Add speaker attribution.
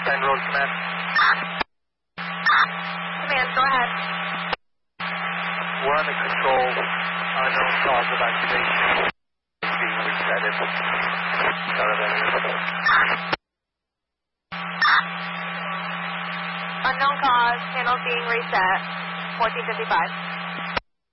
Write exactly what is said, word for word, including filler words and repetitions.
Speaker 1: Penn Road Command.
Speaker 2: Command, go ahead.
Speaker 1: We're on the control. Unknown cause of activation. Being resetted. Out of that.
Speaker 2: Unknown cause, channel being reset, fourteen fifty-five.